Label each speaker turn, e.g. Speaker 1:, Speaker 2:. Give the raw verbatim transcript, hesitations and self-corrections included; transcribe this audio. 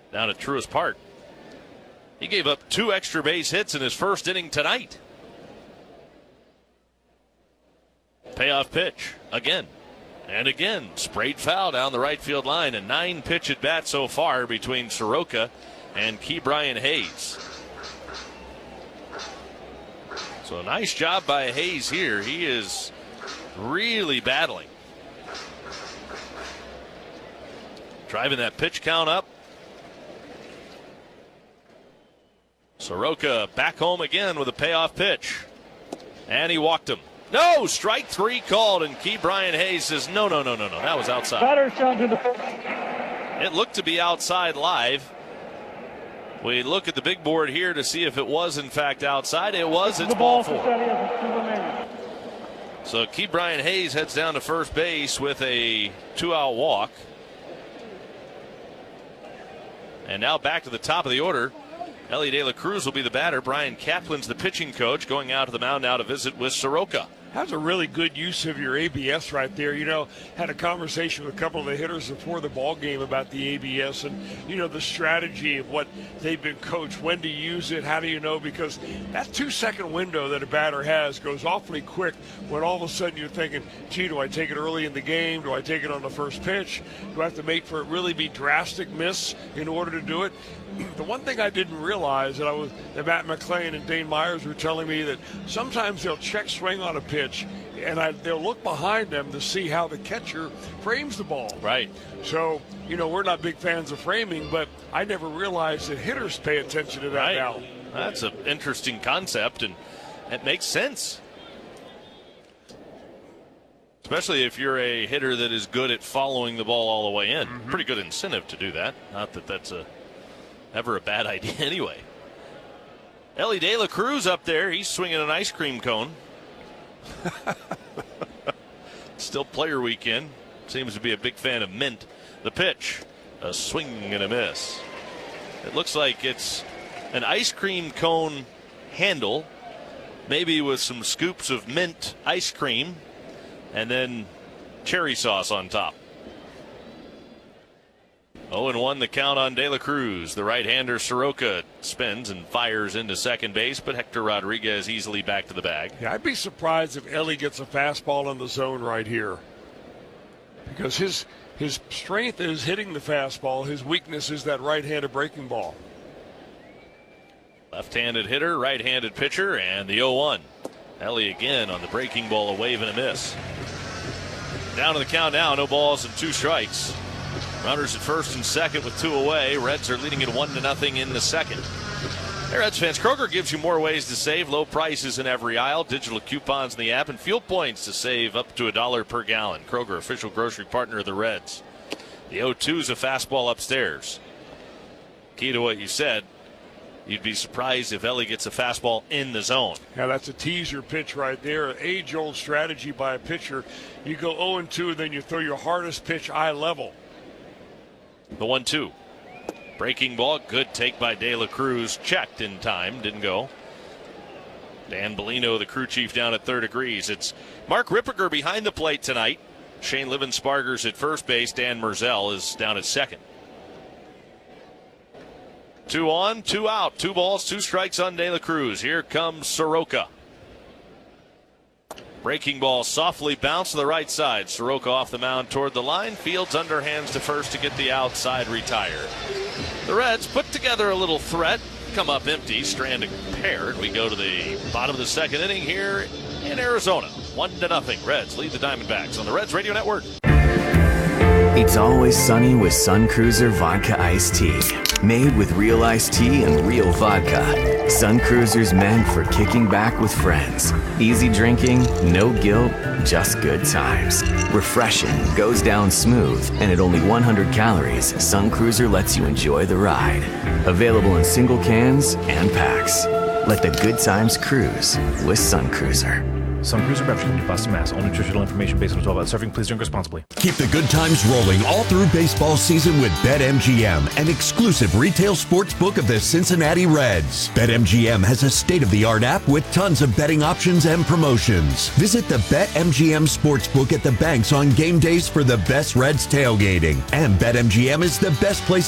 Speaker 1: down at Truist Park. He gave up two extra base hits in his first inning tonight. Payoff pitch again and again. Sprayed foul down the right field line. A nine pitch at bat so far between Soroka and Ke'Bryan Hayes. So a nice job by Hayes here. He is really battling. Driving that pitch count up. Soroka back home again with a payoff pitch. And he walked him. No, strike three called, and Ke'Bryan Hayes says, no, no, no, no, no, that was outside.
Speaker 2: Batter shown to the...
Speaker 1: It looked to be outside live. We look at the big board here to see if it was, in fact, outside. It was. It's ball four. So Ke'Bryan Hayes heads down to first base with a two-out walk. And now back to the top of the order. Elly De La Cruz will be the batter. Brian Kaplan's the pitching coach, going out to the mound now to visit with Soroka.
Speaker 3: That's a really good use of your A B S right there. You know, had a conversation with a couple of the hitters before the ball game about the A B S and, you know, the strategy of what they've been coached, when to use it, how do you know? Because that two-second window that a batter has goes awfully quick when all of a sudden you're thinking, gee, do I take it early in the game? Do I take it on the first pitch? Do I have to make for it really be drastic miss in order to do it? The one thing I didn't realize that I was that Matt McClain and Dane Myers were telling me that sometimes they'll check swing on a pitch and I, they'll look behind them to see how the catcher frames the ball.
Speaker 1: Right.
Speaker 3: So, you know, we're not big fans of framing, but I never realized that hitters pay attention to that
Speaker 1: right.
Speaker 3: now.
Speaker 1: That's an interesting concept, and it makes sense. Especially if you're a hitter that is good at following the ball all the way in. Mm-hmm. Pretty good incentive to do that. Not that that's a ever a bad idea anyway. Elly De La Cruz up there. He's swinging an ice cream cone. Still player weekend. Seems to be a big fan of mint. The pitch, a swing and a miss. It looks like it's an ice cream cone handle, maybe with some scoops of mint ice cream, and then cherry sauce on top. oh and one the count on De La Cruz. The right-hander Soroka spins and fires into second base, but Hector Rodriguez easily back to the bag.
Speaker 3: Yeah, I'd be surprised if Elly gets a fastball in the zone right here, because his his strength is hitting the fastball. His weakness is that right-handed breaking ball.
Speaker 1: Left-handed hitter, right-handed pitcher, and the oh one. Elly again on the breaking ball, a wave and a miss. Down to the count now, no balls and two strikes. Runners at first and second with two away. Reds are leading it one to nothing in the second. Hey, Reds fans, Kroger gives you more ways to save. Low prices in every aisle, digital coupons in the app, and fuel points to save up to a dollar per gallon. Kroger, official grocery partner of the Reds. The oh two is a fastball upstairs. Key to what you said, you'd be surprised if Elly gets a fastball in the zone.
Speaker 3: Yeah, that's a teaser pitch right there. An age-old strategy by a pitcher. You go oh and two, and then you throw your hardest pitch eye level.
Speaker 1: The one two. Breaking ball, good take by De La Cruz. Checked in time, didn't go. Dan Bellino, the crew chief, down at third agrees. It's Mark Ripperger behind the plate tonight. Shane Livensparger's at first base. Dan Merzel is down at second. Two on, two out. Two balls, two strikes on De La Cruz. Here comes Soroka. Breaking ball softly bounced to the right side. Soroka off the mound toward the line. Fields underhands to first to get the outside retired. The Reds put together a little threat. Come up empty. Strand a pair. We go to the bottom of the second inning here in Arizona. One to nothing. Reds lead the Diamondbacks on the Reds Radio Network.
Speaker 4: It's always sunny with Sun Cruiser Vodka Iced Tea. Made with real iced tea and real vodka. Sun Cruiser's meant for kicking back with friends. Easy drinking, no guilt, just good times. Refreshing, goes down smooth, and at only one hundred calories, Sun Cruiser lets you enjoy the ride. Available in single cans and packs. Let the good times cruise with Sun Cruiser.
Speaker 5: Sun Cruiser Beverage Company, Boston, Mass. All nutritional information based on twelve ounce serving. Please drink responsibly.
Speaker 6: Keep the good times rolling all through baseball season with BetMGM, an exclusive retail sports book of the Cincinnati Reds. BetMGM has a state-of-the-art app with tons of betting options and promotions. Visit the BetMGM Sportsbook at the banks on game days for the best Reds tailgating. And BetMGM is the best place